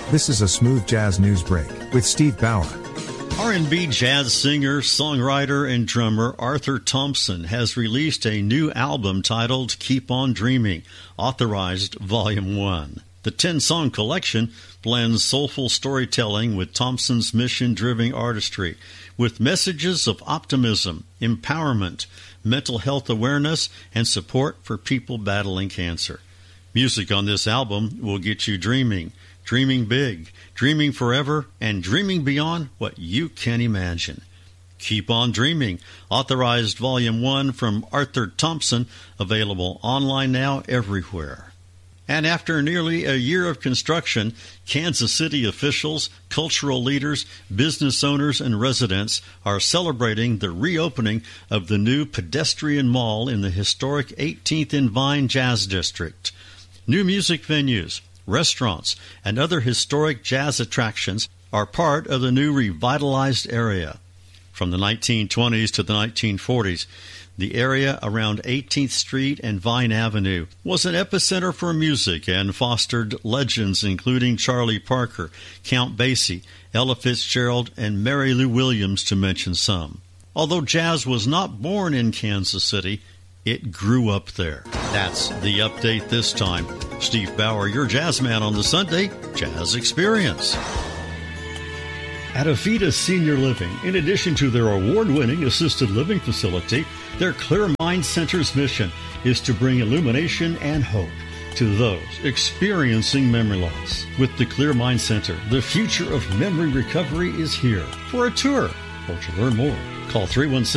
This is a smooth jazz news break with Steve Bauer. R&B jazz singer, songwriter, and drummer Arthur Thompson has released a new album titled Keep On Dreaming, Authorized Volume 1. The 10-song collection blends soulful storytelling with Thompson's mission-driven artistry, with messages of optimism, empowerment, mental health awareness, and support for people battling cancer. Music on this album will get you dreaming big, dreaming forever, and dreaming beyond what you can imagine. Keep On Dreaming, Authorized Volume 1 from Arthur Thompson, available online now everywhere. And after nearly a year of construction, Kansas City officials, cultural leaders, business owners, and residents are celebrating the reopening of the new pedestrian mall in the historic 18th and Vine Jazz District. New music venues, restaurants, and other historic jazz attractions are part of the new revitalized area. From the 1920s to the 1940s, the area around 18th Street and Vine Avenue was an epicenter for music and fostered legends including Charlie Parker, Count Basie, Ella Fitzgerald, and Mary Lou Williams, to mention some. Although jazz was not born in Kansas City, it grew up there. That's the update this time. Steve Bauer, your jazz man on the Sunday Jazz Experience. At Avita Senior Living, in addition to their award-winning assisted living facility, their Clear Mind Center's mission is to bring illumination and hope to those experiencing memory loss. With the Clear Mind Center, the future of memory recovery is here. For a tour or to learn more, call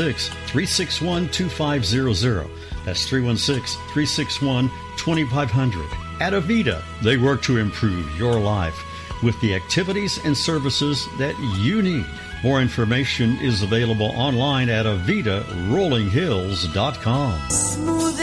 316-361-2500. That's 316-361-2500. At Avita, they work to improve your life with the activities and services that you need. More information is available online at AvitaRollingHills.com.